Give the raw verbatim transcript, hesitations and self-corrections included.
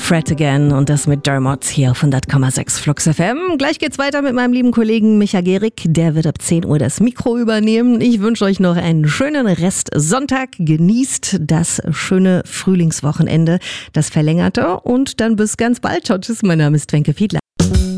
Fred Again und das mit Dermot hier auf hundert Komma sechs Flux F M. Gleich geht's weiter mit meinem lieben Kollegen Micha Gehrig. Der wird ab zehn Uhr das Mikro übernehmen. Ich wünsche euch noch einen schönen Rest Sonntag. Genießt das schöne Frühlingswochenende, das verlängerte. Und dann bis ganz bald. Ciao, tschüss. Mein Name ist Wenke Fiedler.